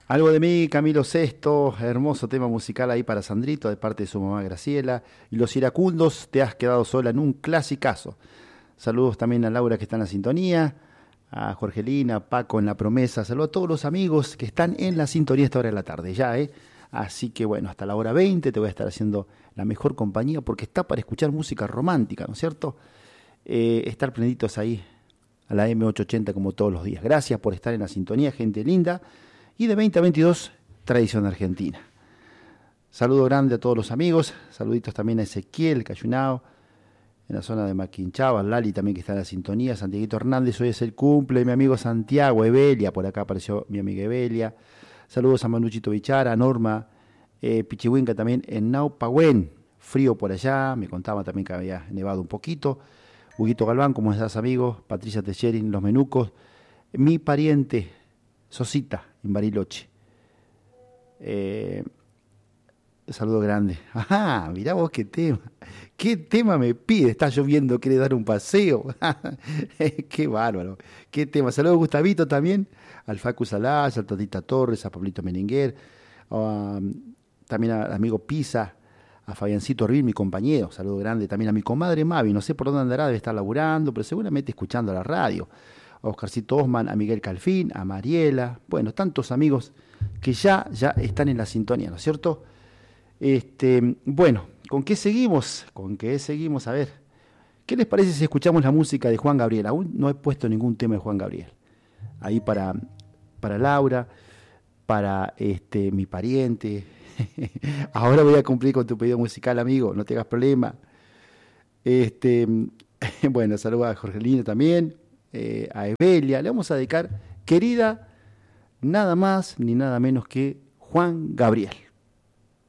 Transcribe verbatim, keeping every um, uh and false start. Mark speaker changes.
Speaker 1: Algo de mí, Camilo Sesto, hermoso tema musical ahí para Sandrito, de parte de su mamá Graciela. Y los iracundos, te has quedado sola en un clasicazo. Saludos también a Laura que está en la sintonía, a Jorgelina, a Paco en la promesa. Saludos a todos los amigos que están en la sintonía a esta hora de la tarde ya, ¿eh? Así que bueno, hasta la hora veinte te voy a estar haciendo la mejor compañía porque está para escuchar música romántica, ¿no es cierto? Eh, estar prenditos ahí a la M ochocientos ochenta como todos los días. Gracias por estar en la sintonía, gente linda. Y de veinte a veintidós, tradición argentina. Saludo grande a todos los amigos. Saluditos también a Ezequiel Cayunao, en la zona de Maquinchaba, Lali también que está en la sintonía, Santiaguito Hernández, hoy es el cumple, mi amigo Santiago, Evelia, por acá apareció mi amiga Evelia. Saludos a Manuchito Bichara, a Norma, eh, Pichihuinca también en Naupahuén, frío por allá, me contaba también que había nevado un poquito. Huguito Galván, ¿cómo estás, amigo? Patricia Techerin, Los Menucos, mi pariente Sosita, en Bariloche. Eh, saludo grande. Ajá, mirá vos qué tema. ¿Qué tema me pide? Está lloviendo, quiere dar un paseo. Qué bárbaro. ¿Qué tema? Saludos a Gustavito también, al Facu Salaz, al Totita Torres, a Pablito Meninguer, um, también al amigo Pisa, a Fabiancito Orbil, mi compañero. Saludo grande también a mi comadre Mavi. No sé por dónde andará, debe estar laburando, pero seguramente escuchando la radio. A Oscarcito Osman, a Miguel Calfín, a Mariela, bueno, tantos amigos que ya, ya están en la sintonía, ¿no es cierto? Este, bueno, ¿con qué seguimos? ¿Con qué seguimos? A ver, ¿qué les parece si escuchamos la música de Juan Gabriel? Aún no he puesto ningún tema de Juan Gabriel. Ahí para, para Laura, para este, mi pariente. Ahora voy a cumplir con tu pedido musical, amigo, no te hagas problema. Este, bueno, saludos a Jorgelina también. Eh, a Evelia, le vamos a dedicar, querida, nada más ni nada menos que Juan Gabriel.